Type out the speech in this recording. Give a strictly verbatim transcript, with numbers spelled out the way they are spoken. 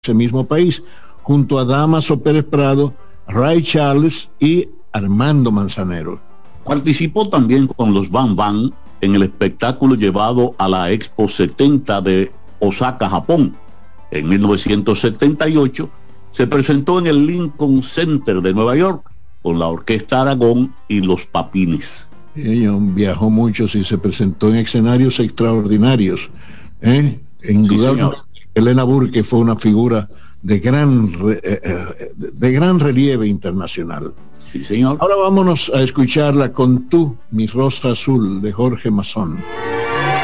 ese mismo país, junto a Damaso Pérez Prado, Ray Charles y Armando Manzanero. Participó también con los Bam Bam en el espectáculo llevado a la Expo setenta de Osaka, Japón. En mil novecientos setenta y ocho se presentó en el Lincoln Center de Nueva York con la Orquesta Aragón y los Papines. Ella viajó mucho y se presentó en escenarios extraordinarios. ¿eh? Indudablemente, sí, Elena Burke fue una figura de gran, eh, de gran relieve internacional. Sí, señor. Ahora vámonos a escucharla con Tú, mi rosa azul, de Jorge Mazón.